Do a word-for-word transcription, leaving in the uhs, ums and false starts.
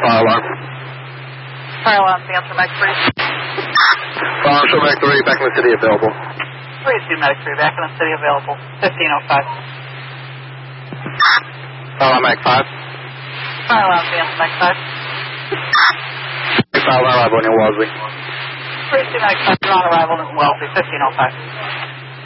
fire alarm. Fire alarm, answer Mac three. Fire show Mac three, back in the city available. Please do Mac three, back in the city available. fifteen oh five. Fire alarm Mac five. Fire alarm, answer Mac five. Fire alarm arrival in Wellesley. Please do Mac five, on arrival in Wellesley, fifteen oh five.